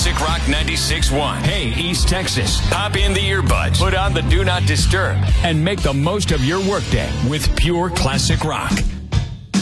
Classic Rock 96.1. Hey, East Texas, pop in the earbuds, put on the Do Not Disturb, and make the most of your workday with pure classic rock.